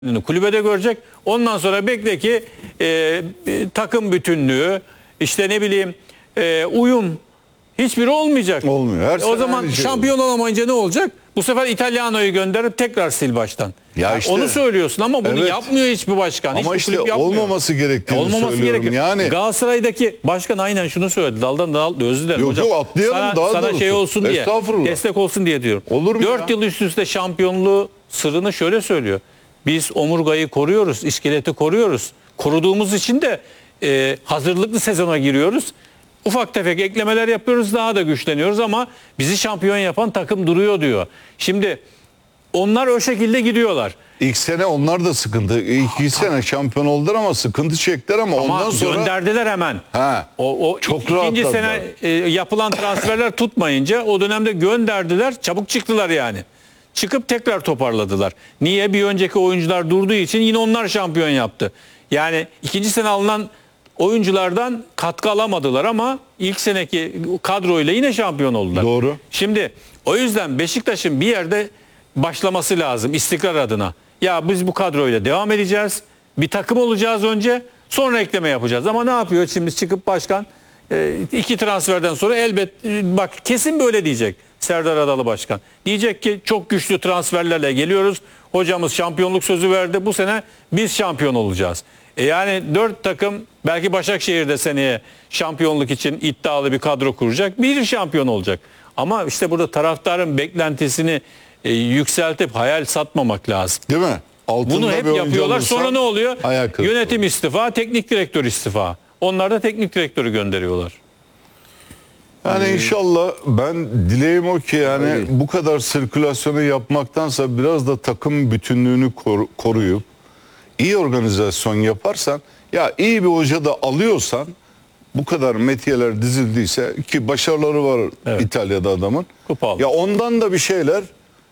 kulübede görecek. Ondan sonra bekle ki takım bütünlüğü, işte ne bileyim uyum hiçbiri olmayacak. Olmuyor. Her O sene zaman aynı şey şampiyon olamayınca ne olacak? Bu sefer İtalyano'yu gönderip tekrar sil baştan. Ya işte, onu söylüyorsun ama bunu evet, yapmıyor hiçbir başkan. ama hiçbir işte kulüp yapmıyor. olmaması gerektiğini Olmaması söylüyorum. gerekiyor. Yani Galatasaray'daki başkan aynen şunu söyledi. Daldan dal, özür dilerim yok hocam. yok atlayalım daha Sana doğrusu. şey olsun diye, Estağfurullah. destek olsun diye diyorum. Olur mu 4 ya? yıl üst üste şampiyonluğu sırrını şöyle söylüyor. Biz omurgayı koruyoruz, iskeleti koruyoruz. Koruduğumuz için de hazırlıklı sezona giriyoruz. Ufak tefek eklemeler yapıyoruz, daha da güçleniyoruz ama bizi şampiyon yapan takım duruyor diyor. Şimdi onlar o şekilde gidiyorlar. İlk sene onlar da sıkıntı. İlk 2 sene şampiyon oldular ama sıkıntı çektiler ama ondan sonra gönderdiler hemen. Ha, O çok ikinci rahatladılar. sene yapılan transferler tutmayınca o dönemde gönderdiler, çabuk çıktılar yani. Çıkıp tekrar toparladılar. Niye? Bir önceki oyuncular durduğu için yine onlar şampiyon yaptı. Yani ikinci sene alınan oyunculardan katkı alamadılar ama ilk seneki kadroyla yine şampiyon oldular. Doğru. Şimdi o yüzden Beşiktaş'ın bir yerde başlaması lazım istikrar adına. Ya biz bu kadroyla devam edeceğiz. Bir takım olacağız önce, sonra ekleme yapacağız. Ama ne yapıyor şimdi çıkıp başkan 2 transferden sonra elbet bak kesin böyle diyecek Serdar Adalı Başkan. Diyecek ki çok güçlü transferlerle geliyoruz. Hocamız şampiyonluk sözü verdi. Bu sene biz şampiyon olacağız. Yani 4 takım, belki Başakşehir'de seneye şampiyonluk için iddialı bir kadro kuracak. Bir şampiyon olacak. Ama işte burada taraftarın beklentisini yükseltip hayal satmamak lazım. değil mi? Altında Bunu bir hep oyuncu yapıyorlar. olursa Sonra ne oluyor? hayal kırıklığı. Yönetim istifa, teknik direktör istifa. Onlar da teknik direktörü gönderiyorlar. Yani inşallah ben dileğim o ki yani bu kadar sirkülasyonu yapmaktansa biraz da takım bütünlüğünü koruyup iyi organizasyon yaparsan, ya iyi bir hoca da alıyorsan, bu kadar metiyeler dizildiyse ki başarıları var Evet. İtalya'da adamın. Kupa aldı. Ya ondan da bir şeyler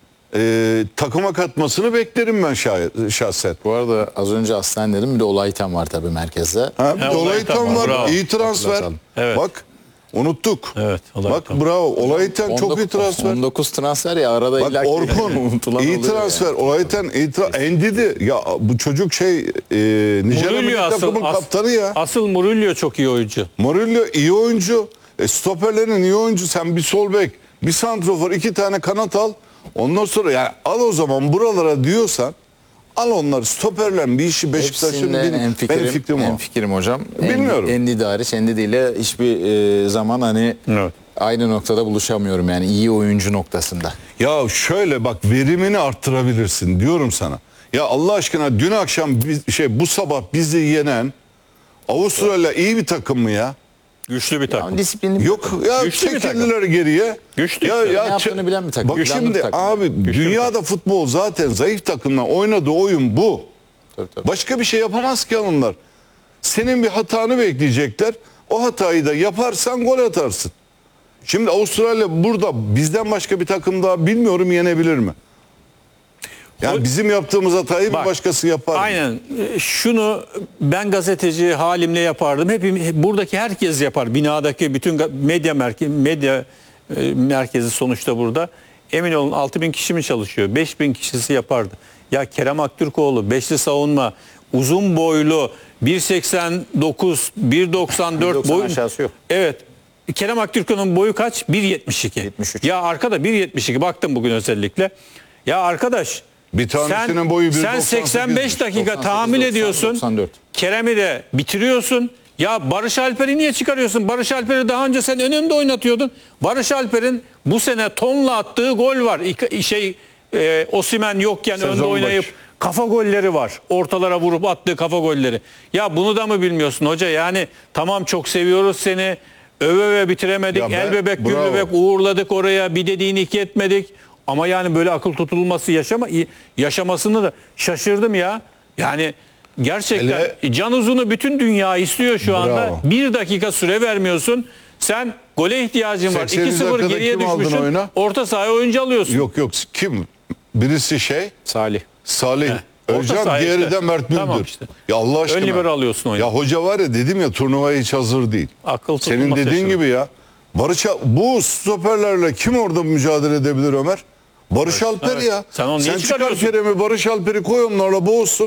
takıma katmasını beklerim ben şahsen. Bu arada az önce Aslan dedim, bir de Olaytan var tabii merkezde. Ha, He, Olaytan Olaytan var. bravo. İyi transfer. Hatırlatalım. Evet. Bak unuttuk. Evet, Olaytan. Bak bravo. Olaytan çok iyi transfer. 19 transfer ya, arada Bak illa Orkun unutulan iyi oluyor transfer. yani. Olaytan iyi Endidi. Ya bu çocuk Nijerya milli Murillo takımın kaptanı ya. asıl Murillo çok iyi oyuncu. Murillo iyi oyuncu. Stoperlerin iyi oyuncu. Sen bir sol bek, bir santrofor, 2 tane kanat al. Ondan sonra yani al o zaman buralara diyorsan, al onları, stoperle bir işi Beşiktaş'ın Hepsinde benim fikrim o. fikrim hocam. Bilmiyorum. Endidi hariç, Endidi ile hiçbir zaman hani Evet. aynı noktada buluşamıyorum yani iyi oyuncu noktasında. Ya şöyle bak, verimini arttırabilirsin diyorum sana. Ya Allah aşkına dün akşam bu sabah bizi yenen Avustralya iyi bir takım mı ya? Güçlü bir takım. Yani disiplinli Yok ya, Güçlü bir çekildiler geriye. Güçlü Ya, işte. ya Ne yaptığını bilen bir takım. Bak Planlı şimdi bir takım. abi Güçlü bir dünyada futbol zaten zayıf takımla oynadığı oyun bu. Tabii. Başka bir şey yapamaz ki onlar. Senin bir hatanı bekleyecekler. O hatayı da yaparsan gol atarsın. Şimdi Avustralya burada bizden başka bir takım daha bilmiyorum yenebilir mi? Yani bizim yaptığımız hatayı Bak, bir başkası yapar mı? Aynen. Şunu ben gazeteci halimle yapardım. Buradaki herkes yapar. Binadaki bütün medya merkezi sonuçta burada. Emin olun 6.000 kişi mi çalışıyor? 5.000 kişisi yapardı. Ya Kerem Aktürkoğlu, beşli savunma, uzun boylu, 1.89, 1.94 boy. aşağısı yok. Evet. Kerem Aktürkoğlu'nun boyu kaç? 1.72. 73. Ya arkada 1.72. Baktım bugün özellikle. Ya arkadaş, Bir tanesinin boyu 1.98'miş. sen 85 dakika 98, tahammül 90, ediyorsun. 94. Kerem'i de bitiriyorsun. Ya Barış Alper'i niye çıkarıyorsun? Barış Alper'i daha önce sen önünde oynatıyordun. Barış Alper'in bu sene tonla attığı gol var. Osimhen yokken Sezon önde oynayıp başı. kafa golleri var. Ortalara vurup attığı kafa golleri. Ya bunu da mı bilmiyorsun hoca? Yani tamam, çok seviyoruz seni. Öve bitiremedik. Ya El bebek gül bravo. bebek uğurladık oraya. Bir dediğini iki etmedik. Ama yani böyle akıl tutulması yaşamasını da şaşırdım ya. Yani gerçekten can uzunu bütün dünya istiyor şu anda. Bravo. 1 dakika süre vermiyorsun. Sen gole ihtiyacın var. 80. 2-0 dakikada geriye kim aldın düşmüşsün. oyuna? Orta sahaya oyuncu alıyorsun. Yok kim? Birisi Salih. Salih Orta Özcan, saha diğeri işte. de Mert Müldür. Tamam işte. Ya Allah aşkına. Ön libero alıyorsun oyunu. Ya hoca var ya, dedim ya, turnuvaya hiç hazır değil. Akıl Senin tutulması dediğin yaşıyor. gibi ya. Bu stoperlerle kim orada mücadele edebilir Ömer? Barış Alper Evet. ya. Sen onu niye çıkar çıkarıyorsun? Kerem'i, Barış Alper'i koy onlarla boğulsun.